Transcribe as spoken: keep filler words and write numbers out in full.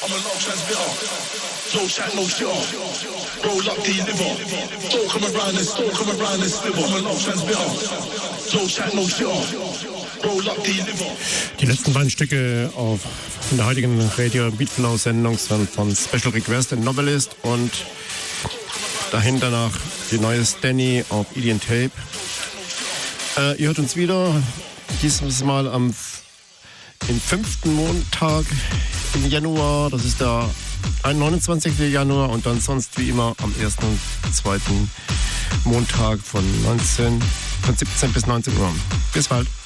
I'm a low transmitter. No chat, no shitter. Roll up, deliver. Don't come around and don't come around and sliver. I'm a low transmitter. No chat, no shitter. Roll up, deliver. Die letzten beiden Stücke auf in der heutigen Radio Beatflow Sendung sind von Special Request and Novelist und dahinter nach die neue Stanny auf Alien Tape. Äh, ihr hört uns wieder, dieses Mal am im fünften Montag im Januar, das ist der neunundzwanzigsten Januar und dann sonst wie immer am ersten und zweiten Montag von neunzehn, von siebzehn bis neunzehn Uhr. Bis bald.